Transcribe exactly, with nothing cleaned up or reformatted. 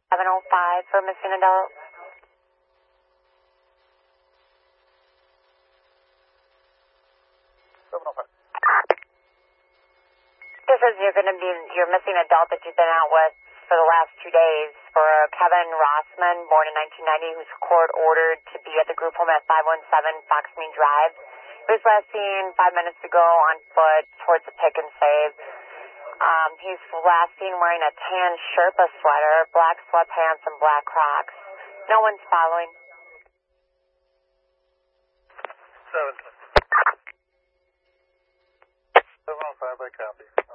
seven oh five for missing adult. seven oh five. This is you're going to be your missing adult that you've been out with for the last two days for Kevin Rossman, born in nineteen ninety, who's court ordered to be at the group home at five one seven Foxmead Drive. He was last seen five minutes ago on foot towards the pick and save. Um, he's last seen wearing a tan Sherpa sweater, black sweatpants, and black Crocs. No one's following. Seven. seven oh five, I copy.